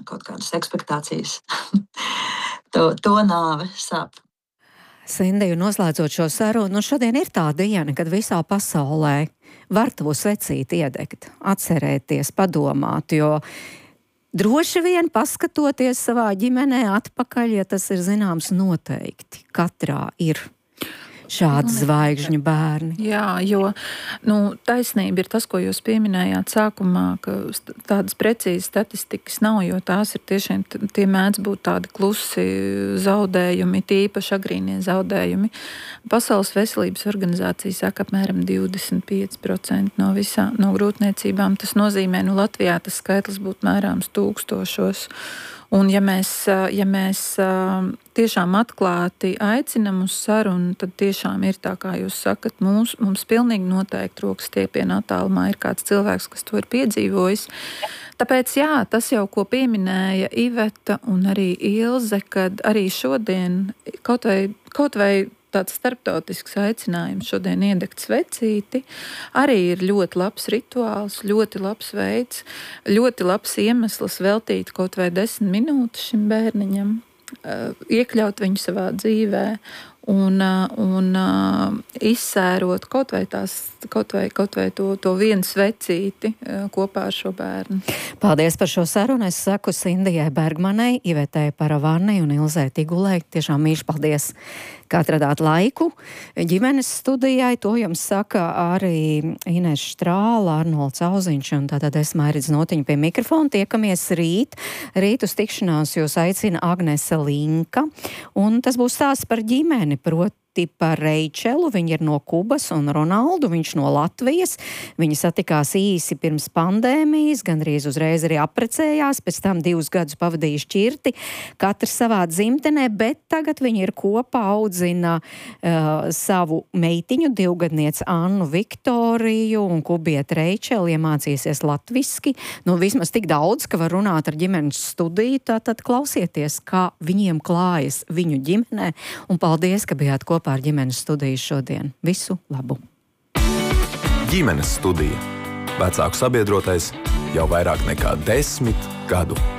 kaut kādas ekspektācijas. to nāve sāp. Sindija, noslēdzot šo sarunu, šodien ir tā diena, kad visā pasaulē var to svecīti iedegt, atcerēties, padomāt, jo droši vien paskatoties savā ģimenē atpakaļ, ja tas ir zināms, noteikti katrā ir šādi zvaigžņu bērni. Jā, jo taisnība ir tas, ko jūs pieminējāt sākumā, ka tādas precīzas statistikas nav, jo tās ir tiešām, tie mēdz būt tādi klusi zaudējumi, tīpaši agrīnie zaudējumi. Pasaules veselības organizācija saka apmēram 25% no grūtniecībām. Tas nozīmē, Latvijā tas skaitlis būtu mērāms tūkstošos. Un ja mēs tiešām atklāti aicinam uz sarunu, tad tiešām ir tā, kā jūs sakat, mums pilnīgi noteikti rokas stiepienā attālumā ir kāds cilvēks, kas to ir piedzīvojis. Tāpēc, jā, tas jau, ko pieminēja Iveta un arī Ilze, kad arī šodien kaut vai tāds starptautisks aicinājums šodien iedegt svecīti, arī ir ļoti labs rituāls, ļoti labs veids, ļoti labs iemesls veltīt kaut vai 10 minūtes šim bērniņam, iekļaut viņu savā dzīvē un izsērot kaut vai to vienu svecīti kopā ar šo bērnu. Paldies par šo sarunu. Es saku Sindijai Bergmanai, Ivetei Paravanai un Ilzei Tigulai. Tiešām mīļš paldies, kā atradāt laiku ģimenes studijai. To jums saka arī Inês Štrāla, Arnolds Auziņš un tātad es Mairidz Notiņa pie mikrofona. Tiekamies rīt. Rīt uz tikšanās jūs aicina Agnese Linka. Un tas būs stāsts par ģimeni, proti par Reičelu. Viņa ir no Kubas un Ronaldu, viņš no Latvijas. Viņi satikās īsi pirms pandēmijas, gandrīz uzreiz arī apprecējās, pēc tam 2 gadus pavadīja šķirti, katrs savā dzimtenē, bet tagad viņi ir kopā, audzina savu meitiņu, 2-gadnieci Annu Viktoriju un kubieti Reičelu, iemācīsies latviski. Vismaz tik daudz, ka var runāt ar ģimenes studiju, tātad klausieties, kā viņiem klājas viņu ģimenē, un paldies, ka bijāt kopā ar ģimenes studiju šodien. Visu labu! Ģimenes studija. Vecāku sabiedrotais jau vairāk nekā 10 gadu.